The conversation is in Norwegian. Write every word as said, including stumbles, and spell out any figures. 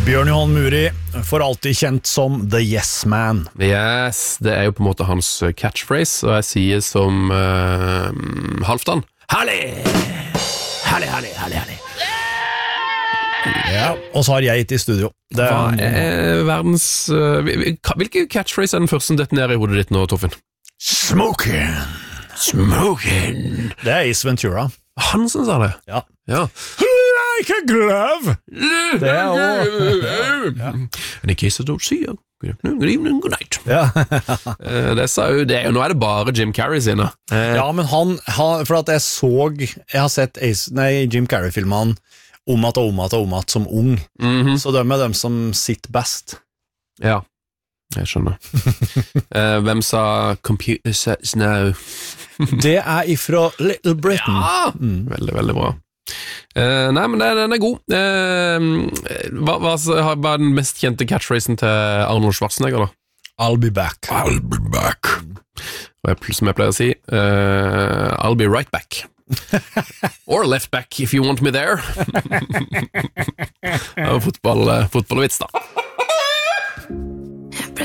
Bjørn Johan Muri, for alltid kjent som The Yes Man. Yes, det er jo på en måte hans catchphrase, og jeg sier som uh, Halvdan. Herlig! Herlig, herlig, herlig, herlig. Ja, og så har jeg gitt i studio. Det Hva er verdens... Uh, hvilke catchphrase er den første som detter ned i hodet ditt nå, Torfinn? Smoking. Smoking. Det er Ace Ventura. Han som sa det? Ja. Ja. Like a glove. Det er også... Ja. And in case I don't see you, good afternoon, good evening, good night. Ja. uh, det sa jo, det er jo, nå er det bare Jim Carrey sine. Uh, Ja, men han, han... For at jeg så... Jeg har sett Ace, nei, Jim Carrey-filmene om at og om at og om at som ung. mm-hmm. Så de er dem som sitter best. Ja, jeg skjønner. uh, hvem sa computer says no? Det er ifra Little Britain. Ja! Mm. Veldig, veldig bra. Uh, nei, men den, den er god. Uh, hva, hva, hva er den mest kjente catchphrasen til Arnold Schwarzenegger, da? I'll be back. I'll be back. Og jeg, som jeg pleier å si, uh, I'll be right back. Or left back if you want me there. Det var fotball, fotballvits, da.